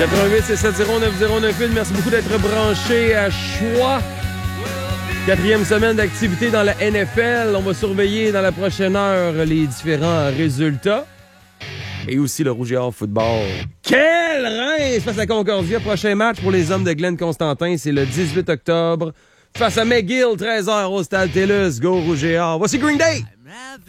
88-770-9098. Merci beaucoup d'être branché à Choix. 4e semaine d'activité dans la NFL. On va surveiller dans la prochaine heure les différents résultats. Et aussi le Rouge et Or football. Quel Reims face à Concordia. Prochain match pour les hommes de Glenn Constantin, c'est le 18 octobre. Face à McGill, 13h au Stade TELUS. Go Rouge et Or. Voici Green Day!